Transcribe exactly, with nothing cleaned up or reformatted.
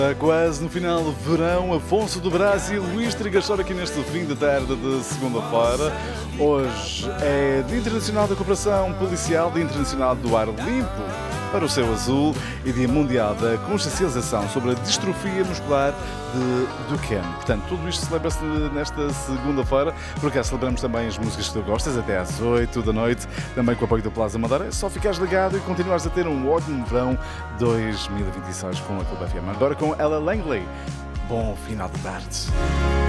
Quase no final do verão, Afonso do Brasil, Luís Trigastor aqui neste fim de tarde de segunda-feira. Hoje é Dia Internacional da Cooperação Policial, Dia Internacional do Ar Limpo para o Céu Azul e Dia Mundial da Consciencialização sobre a Distrofia Muscular de Duchenne. Portanto, tudo isto celebra-se nesta segunda-feira, porque cá celebramos também as músicas que tu gostas, até às oito da noite, também com o apoio do Plaza Madeira. É só ficares ligado e continuares a ter um ótimo verão dois mil e vinte e seis com a Clube F M. Agora com Ella Langley. Bom final de tarde.